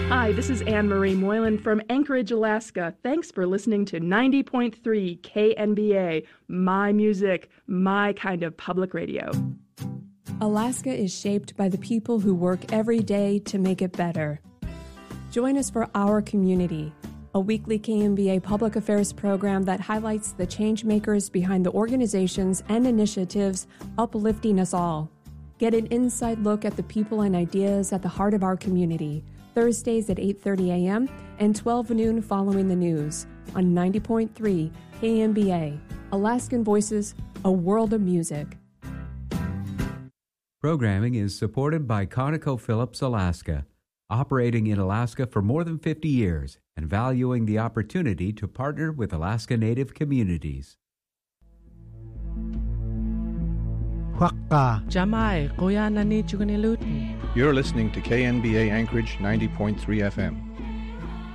Hi, this is Anne Marie Moylan from Anchorage, Alaska. Thanks for listening to 90.3 KNBA, my music, my kind of public radio. Alaska is shaped by the people who work every day to make it better. Join us for Our Community, a weekly KNBA public affairs program that highlights the change makers behind the organizations and initiatives uplifting us all. Get an inside look at the people and ideas at the heart of our community. Thursdays at 8:30 a.m. and 12 noon following the news on 90.3 KNBA. Alaskan Voices, a world of music. Programming is supported by ConocoPhillips Alaska, operating in Alaska for more than 50 years and valuing the opportunity to partner with Alaska Native communities. Jamai, Koyana ni Chuganilutin. You're listening to KNBA Anchorage 90.3 FM.